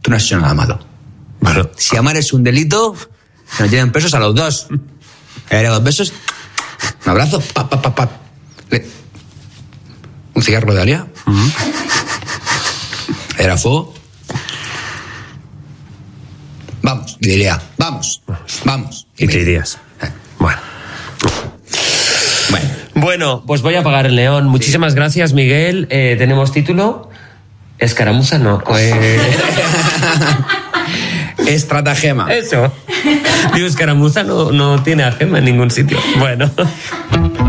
tú no has hecho nada malo. Bueno, Si amar es un delito, nos tienen presos a los dos. Le daré 2 besos, un abrazo, pa. Un cigarro de Alia. Era fuego. Vamos, y diría, vamos. y te irías. Bueno. Bueno, Bueno, pues voy a apagar el león. Muchísimas gracias, Miguel. ¿Tenemos título? Escaramuza, no. estratagema. Eso. Digo, escaramuza no tiene a gema en ningún sitio. Bueno.